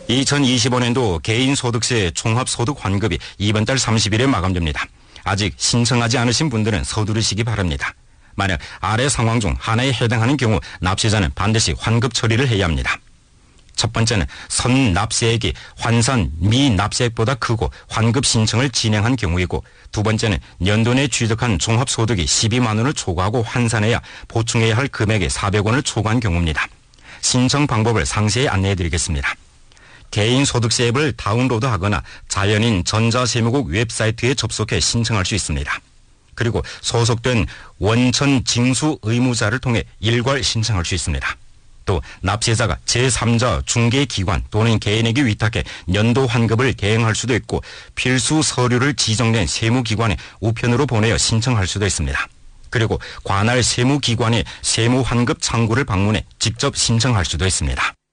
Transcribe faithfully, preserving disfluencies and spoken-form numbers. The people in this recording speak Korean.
이천이십오 년도 개인소득세 종합소득 환급이 이번 달 삼십 일에 마감됩니다. 아직 신청하지 않으신 분들은 서두르시기 바랍니다. 만약 아래 상황 중 하나에 해당하는 경우 납세자는 반드시 환급 처리를 해야 합니다. 첫 번째는 선 납세액이 환산 미납세액보다 크고 환급 신청을 진행한 경우이고, 두 번째는 연도 내 취득한 종합소득이 십이만 원을 초과하고 환산해야 보충해야 할 금액의 사백 원을 초과한 경우입니다. 신청 방법을 상세히 안내해드리겠습니다. 개인소득세 앱을 다운로드하거나 자연인 전자세무국 웹사이트에 접속해 신청할 수 있습니다. 그리고 소속된 원천 징수 의무자를 통해 일괄 신청할 수 있습니다. 또 납세자가 제삼자 중개기관 또는 개인에게 위탁해 연도 환급을 대행할 수도 있고, 필수 서류를 지정된 세무기관에 우편으로 보내어 신청할 수도 있습니다. 그리고 관할 세무기관의 세무환급 창구를 방문해 직접 신청할 수도 있습니다.